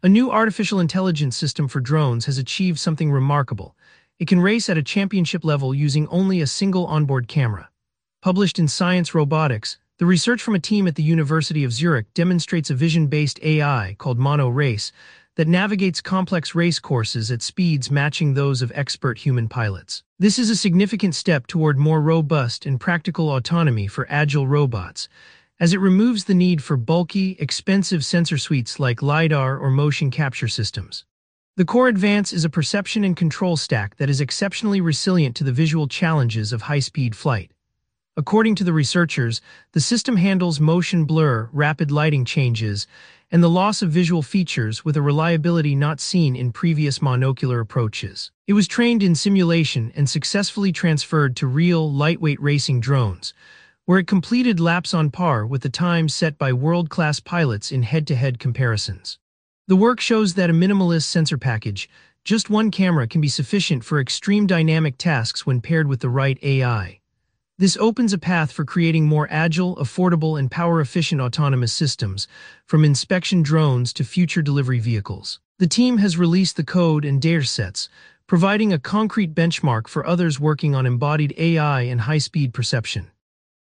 A new artificial intelligence system for drones has achieved something remarkable. It can race at a championship level using only a single onboard camera. Published in Science Robotics, the research from a team at the University of Zurich demonstrates a vision-based AI called Mono Race that navigates complex race courses at speeds matching those of expert human pilots. This is a significant step toward more robust and practical autonomy for agile robots, as it removes the need for bulky, expensive sensor suites like LiDAR or motion capture systems. The core advance is a perception and control stack that is exceptionally resilient to the visual challenges of high-speed flight. According to the researchers, the system handles motion blur, rapid lighting changes, and the loss of visual features with a reliability not seen in previous monocular approaches. It was trained in simulation and successfully transferred to real, lightweight racing drones, where it completed laps on par with the times set by world-class pilots in head-to-head comparisons. The work shows that a minimalist sensor package, just one camera, can be sufficient for extreme dynamic tasks when paired with the right AI. This opens a path for creating more agile, affordable, and power-efficient autonomous systems, from inspection drones to future delivery vehicles. The team has released the code and datasets, providing a concrete benchmark for others working on embodied AI and high-speed perception.